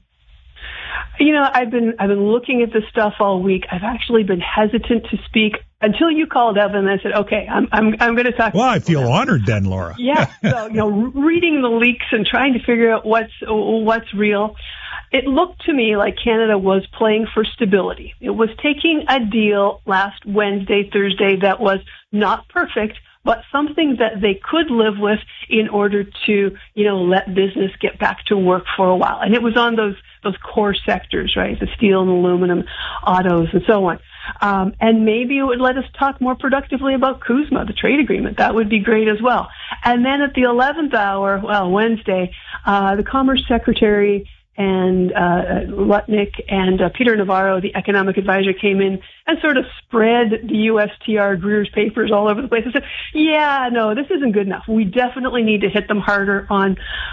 You know, I've been I've been looking at this stuff all week. I've actually been hesitant to speak until you called up, and I said, "Okay, I'm I'm I'm going to talk." Well, I feel honored then, Laura. Yeah, so you know, reading the leaks and trying to figure out what's what's real, it looked to me like Canada was playing for stability. It was taking a deal last Wednesday, Thursday that was not perfect, but something that they could live with in order to, you know, let business get back to work for a while. And it was on those, those core sectors, right? The steel and aluminum, autos, and so on. Um, and maybe it would let us talk more productively about CUSMA, the trade agreement. That would be great as well. And then at the eleventh hour, well, Wednesday, uh, the Commerce Secretary and uh Lutnick and uh, Peter Navarro, the economic advisor, came in and sort of spread the U S T R Greer's papers all over the place and said, yeah, no, this isn't good enough. We definitely need to hit them harder on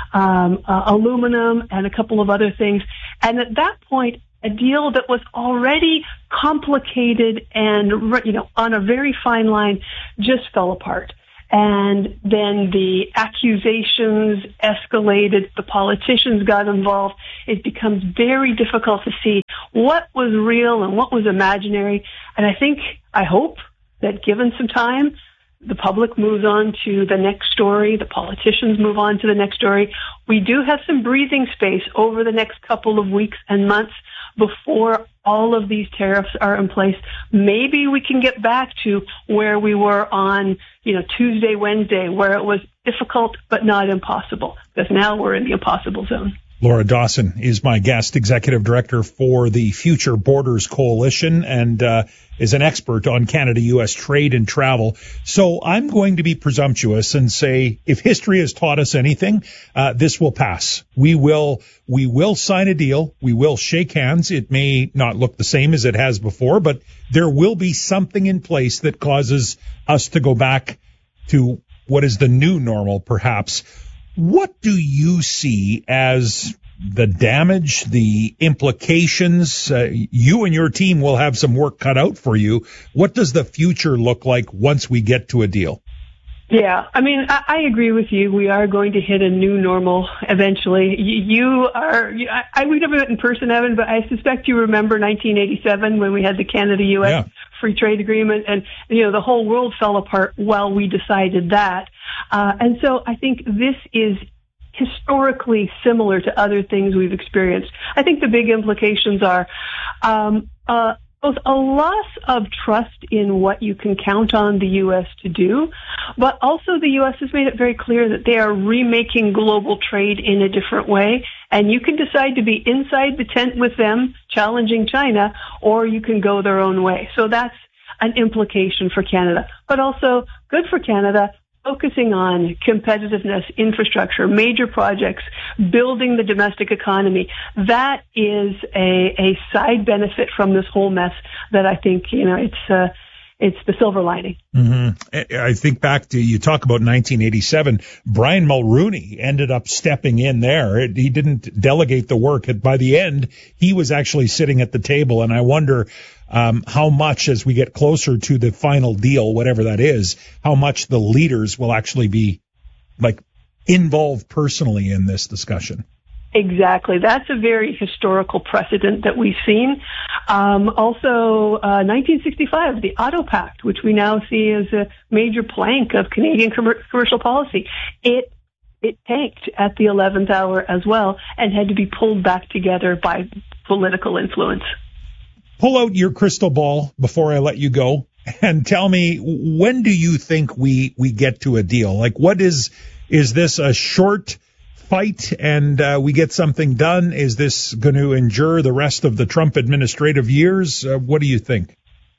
um uh, aluminum and a couple of other things. And at that point, a deal that was already complicated and, you know, on a very fine line just fell apart. And then the accusations escalated, the politicians got involved. It becomes very difficult to see what was real and what was imaginary. And I think, I hope that given some time, the public moves on to the next story, the politicians move on to the next story. We do have some breathing space over the next couple of weeks and months before all of these tariffs are in place. Maybe we can get back to where we were on, you know, Tuesday, Wednesday, where it was difficult but not impossible, because now we're in the impossible zone. Laura Dawson is my guest, Executive Director for the Future Borders Coalition, and uh, is an expert on Canada-U S trade and travel. So I'm going to be presumptuous and say, if history has taught us anything, uh, this will pass. We will, we will sign a deal. We will shake hands. It may not look the same as it has before, but there will be something in place that causes us to go back to what is the new normal, perhaps. What do you see as the damage, the implications? Uh, you and your team will have some work cut out for you. What does the future look like once we get to a deal? Yeah, I mean, I, I agree with you. We are going to hit a new normal eventually. You, you are, you, I, I we never met in person, Evan, but I suspect you remember nineteen eighty-seven when we had the Canada-U S yeah. free trade agreement, and, you know, the whole world fell apart while we decided that. Uh, and so I think this is historically similar to other things we've experienced. I think the big implications are, um, uh, both a loss of trust in what you can count on the U S to do, but also the U S has made it very clear that they are remaking global trade in a different way. And you can decide to be inside the tent with them, challenging China, or you can go their own way. So that's an implication for Canada, but also good for Canada, focusing on competitiveness, infrastructure, major projects, building the domestic economy. That is a, a side benefit from this whole mess that I think, you know, it's, uh, it's the silver lining. Mm-hmm. I think back to, you talk about nineteen eighty-seven, Brian Mulroney ended up stepping in there. He didn't delegate the work. By the end, he was actually sitting at the table, and I wonder um, how much, as we get closer to the final deal, whatever that is, how much the leaders will actually be, like, involved personally in this discussion. Exactly. That's a very historical precedent that we've seen. Um, also, uh, nineteen sixty-five, the Auto Pact, which we now see as a major plank of Canadian com- commercial policy, it it tanked at the eleventh hour as well and had to be pulled back together by political influence. Pull out your crystal ball before I let you go and tell me, when do you think we, we get to a deal? Like, what is, is this a short fight and uh, we get something done? Is this going to endure the rest of the Trump administrative years? Uh, what do you think?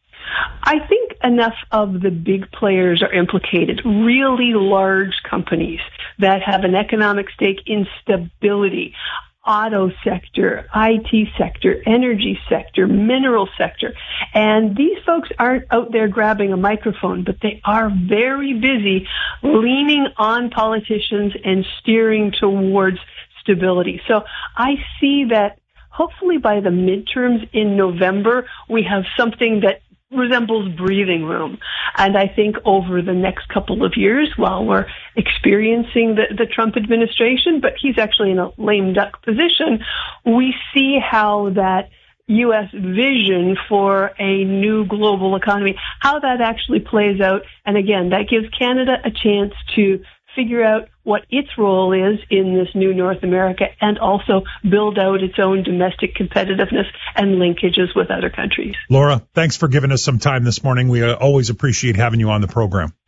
I think enough of the big players are implicated, really large companies that have an economic stake in stability. Auto sector, I T sector, energy sector, mineral sector. And these folks aren't out there grabbing a microphone, but they are very busy leaning on politicians and steering towards stability. So I see that hopefully by the midterms in November, we have something that resembles breathing room. And I think over the next couple of years, while we're experiencing the, the Trump administration, but he's actually in a lame duck position, we see how that U S vision for a new global economy, how that actually plays out. And again, that gives Canada a chance to figure out what its role is in this new North America and also build out its own domestic competitiveness and linkages with other countries. Laura, thanks for giving us some time this morning. We uh, always appreciate having you on the program.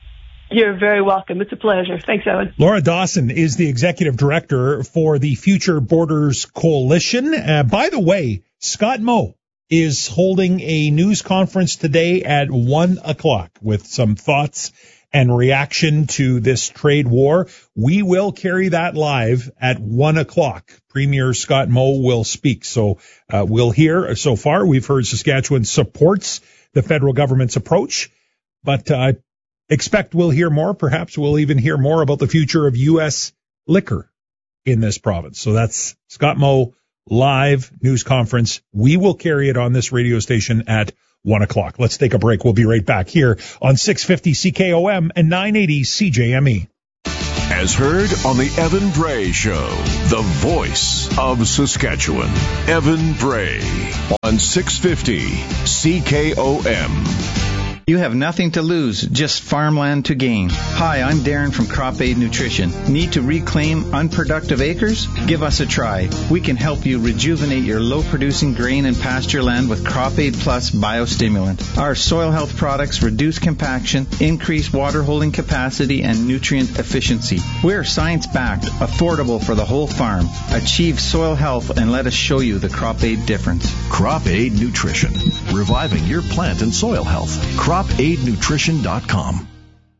You're very welcome. It's a pleasure. Thanks, Evan. Laura Dawson is the executive director for the Future Borders Coalition. Uh, by the way, Scott Moe is holding a news conference today at one o'clock with some thoughts and reaction to this trade war. We will carry that live at one o'clock. Premier Scott Moe will speak. So uh, we'll hear. So far, we've heard Saskatchewan supports the federal government's approach, but uh, expect we'll hear more. Perhaps we'll even hear more about the future of U S liquor in this province. So that's Scott Moe live news conference. We will carry it on this radio station at one o'clock. Let's take a break. We'll be right back here on six fifty C K O M and nine eighty C J M E. As heard on the Evan Bray Show, the voice of Saskatchewan. Evan Bray on six fifty C K O M. You have nothing to lose, just farmland to gain. Hi, I'm Darren from Crop Aid Nutrition. Need to reclaim unproductive acres? Give us a try. We can help you rejuvenate your low-producing grain and pasture land with Crop Aid Plus Biostimulant. Our soil health products reduce compaction, increase water holding capacity, and nutrient efficiency. We're science-backed, affordable for the whole farm. Achieve soil health and let us show you the Crop Aid difference. Crop Aid Nutrition, reviving your plant and soil health. crop aid nutrition dot com.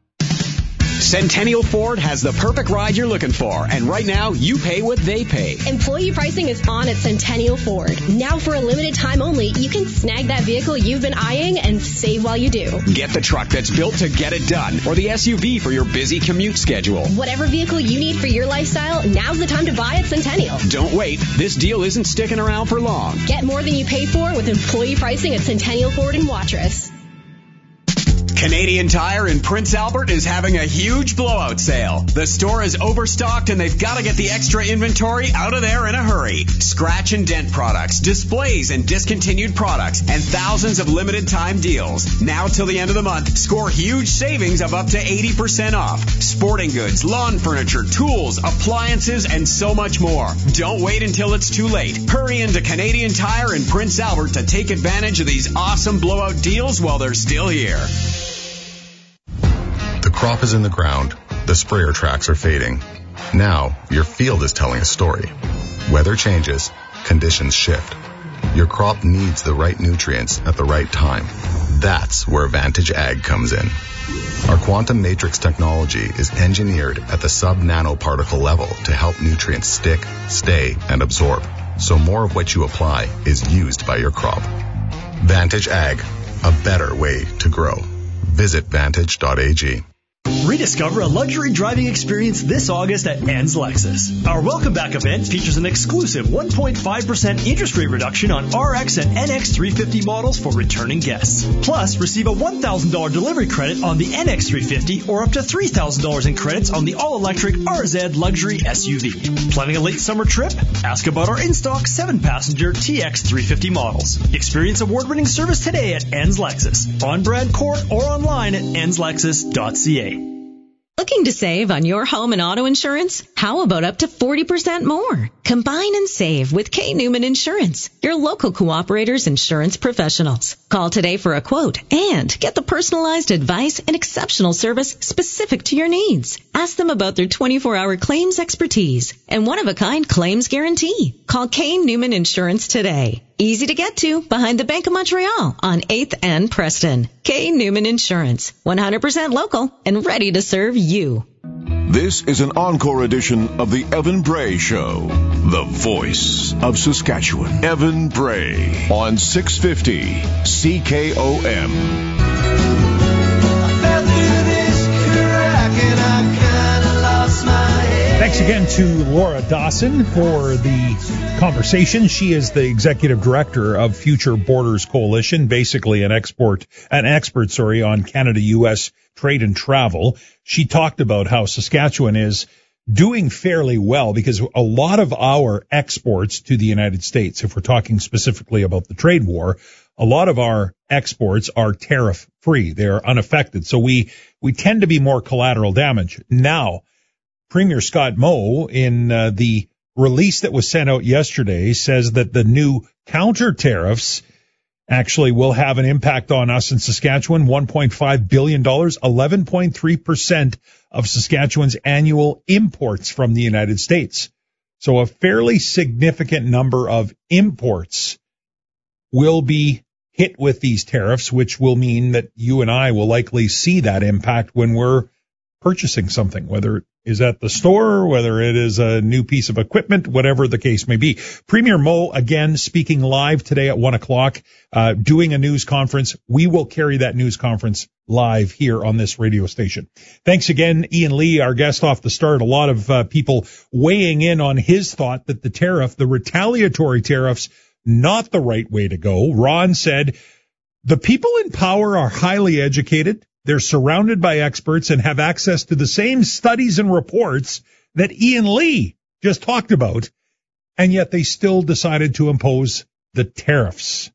Centennial Ford has the perfect ride you're looking for, and right now you pay what they pay. Employee pricing is on at Centennial Ford. Now for a limited time only, you can snag that vehicle you've been eyeing and save while you do. Get the truck that's built to get it done, or the S U V for your busy commute schedule. Whatever vehicle you need for your lifestyle, now's the time to buy at Centennial. Don't wait. This deal isn't sticking around for long. Get more than you pay for with employee pricing at Centennial Ford in Watrous. Canadian Tire in Prince Albert is having a huge blowout sale. The store is overstocked and they've got to get the extra inventory out of there in a hurry. Scratch and dent products, displays and discontinued products, and thousands of limited time deals. Now till the end of the month, score huge savings of up to eighty percent off. Sporting goods, lawn furniture, tools, appliances, and so much more. Don't wait until it's too late. Hurry into Canadian Tire in Prince Albert to take advantage of these awesome blowout deals while they're still here. The crop is in the ground. The sprayer tracks are fading. Now, your field is telling a story. Weather changes. Conditions shift. Your crop needs the right nutrients at the right time. That's where Vantage Ag comes in. Our quantum matrix technology is engineered at the sub-nanoparticle level to help nutrients stick, stay, and absorb, so more of what you apply is used by your crop. Vantage Ag, a better way to grow. Visit vantage dot a g. Rediscover a luxury driving experience this August at Ann's Lexus. Our Welcome Back event features an exclusive one point five percent interest rate reduction on R X and N X three fifty models for returning guests. Plus, receive a one thousand dollars delivery credit on the N X three fifty or up to three thousand dollars in credits on the all-electric R Z luxury S U V. Planning a late summer trip? Ask about our in-stock seven-passenger T X three fifty models. Experience award-winning service today at Ann's Lexus, on Brad Court or online at ans lexus dot c a. Looking to save on your home and auto insurance? How about up to forty percent more? Combine and save with K. Newman Insurance, your local Cooperator's insurance professionals. Call today for a quote and get the personalized advice and exceptional service specific to your needs. Ask them about their twenty-four hour claims expertise and one-of-a-kind claims guarantee. Call K. Newman Insurance today. Easy to get to behind the Bank of Montreal on eighth and Preston. K. Newman Insurance, one hundred percent local and ready to serve you. This is an encore edition of the Evan Bray Show, the voice of Saskatchewan. Evan Bray on six fifty C K O M. Thanks again to Laura Dawson for the conversation. She is the executive director of Future Borders Coalition, basically an export, an expert, sorry, on Canada-U S trade and travel. She talked about how Saskatchewan is doing fairly well because a lot of our exports to the United States, if we're talking specifically about the trade war, a lot of our exports are tariff free. They're unaffected. So we, we tend to be more collateral damage. Now, Premier Scott Moe, in uh, the release that was sent out yesterday, says that the new counter tariffs actually will have an impact on us in Saskatchewan, one point five billion dollars, eleven point three percent of Saskatchewan's annual imports from the United States. So a fairly significant number of imports will be hit with these tariffs, which will mean that you and I will likely see that impact when we're purchasing something, whether it is at the store, whether it is a new piece of equipment, whatever the case may be. Premier Moe, again, speaking live today at one o'clock, uh, doing a news conference. We will carry that news conference live here on this radio station. Thanks again, Ian Lee, our guest off the start. A lot of uh, people weighing in on his thought that the tariff, the retaliatory tariffs, not the right way to go. Ron said, the people in power are highly educated. They're surrounded by experts and have access to the same studies and reports that Ian Lee just talked about, and yet they still decided to impose the tariffs.